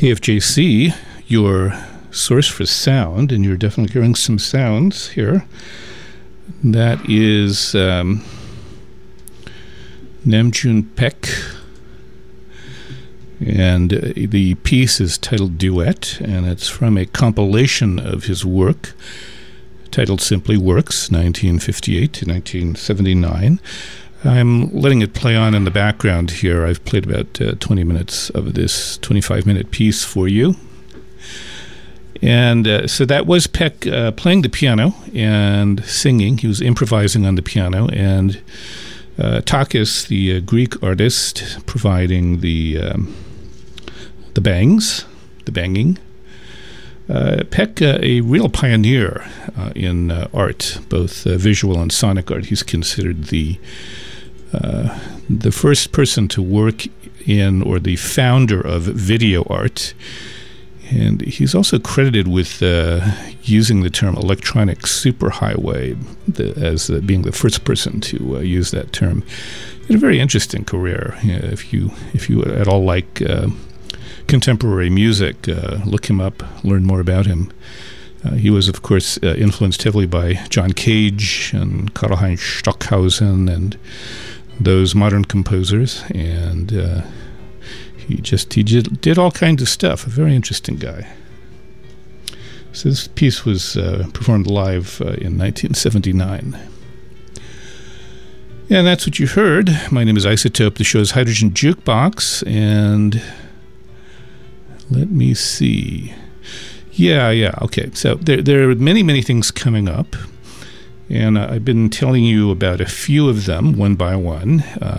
KFJC, your source for sound, and you're definitely hearing some sounds here. That is Namjoon Paik, and the piece is titled Duet, and it's from a compilation of his work titled simply Works, 1958 to 1979. I'm letting it play on in the background here. I've played about 20 minutes of this 25-minute piece for you. And so that was Paik playing the piano and singing. He was improvising on the piano. And Takis, the Greek artist, providing the bangs, the banging. Paik, a real pioneer in art, both visual and sonic art. He's considered the first person to work in, or the founder of, video art. And he's also credited with using the term electronic superhighway as being the first person to use that term. He had a very interesting career. If you at all like contemporary music, look him up, learn more about him. He was, of course, influenced heavily by John Cage and Karlheinz Stockhausen and those modern composers, and he did all kinds of stuff. A very interesting guy. So this piece was performed live in 1979. And that's what you heard. My name is Isotope. The show is Hydrogen Jukebox, and let me see. Yeah, okay. So there are many things coming up. And I've been telling you about a few of them, one by one.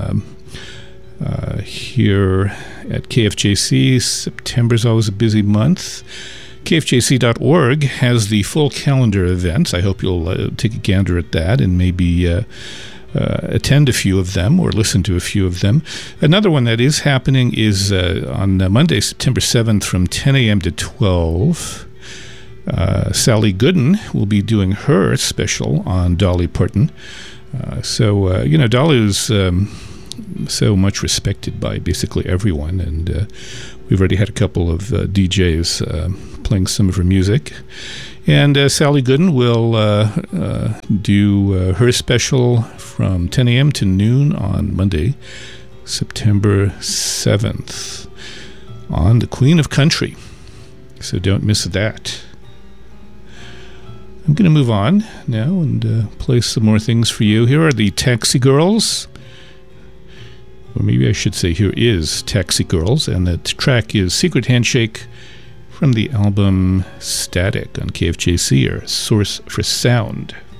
Here at KFJC, September's always a busy month. KFJC.org has the full calendar of events. I hope you'll take a gander at that and maybe attend a few of them or listen to a few of them. Another one that is happening is on Monday, September 7th from 10 a.m. to 12. Sally Gooden will be doing her special on Dolly Parton. Dolly is so much respected by basically everyone, and we've already had a couple of DJs playing some of her music. And Sally Gooden will do her special from 10 a.m. to noon on Monday, September 7th, on the Queen of Country. So don't miss that. I'm going to move on now and play some more things for you. Here are the Taxi Girls. Or maybe I should say here is Taxi Girls, and the track is Secret Handshake from the album Static on KFJC, or Source for Sound.